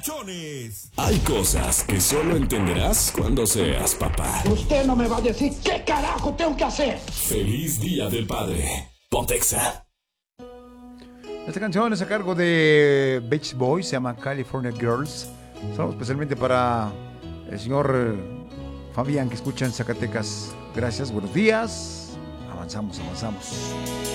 pachones. Hay cosas que solo entenderás cuando seas papá. Usted no me va a decir qué carajo tengo que hacer. Feliz Día del Padre. Pontexa. Esta canción es a cargo de Beach Boys, se llama California Girls. Saludos especialmente para el señor Fabián, que escucha en Zacatecas. Gracias, buenos días. Avanzamos.